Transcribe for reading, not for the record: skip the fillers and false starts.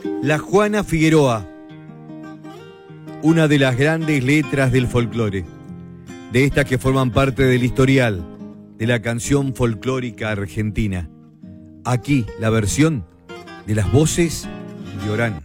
La Juana Figueroa, una de las grandes letras del folclore, de estas que forman parte del historial de la canción folclórica argentina. Aquí la versión de las voces de Orán.